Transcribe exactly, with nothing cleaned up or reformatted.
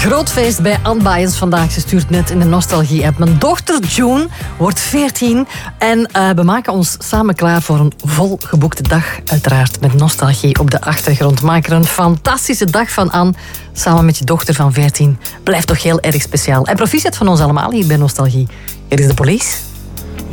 Groot feest bij Anne Bayens vandaag. Ze stuurt net in de nostalgie-app. Mijn dochter June wordt veertien. En uh, we maken ons samen klaar voor een volgeboekte dag. Uiteraard met nostalgie op de achtergrond. Maak er een fantastische dag van, Anne. Samen met je dochter van veertien. Blijft toch heel erg speciaal. En proficiat van ons allemaal hier bij Nostalgie. Hier is de Police.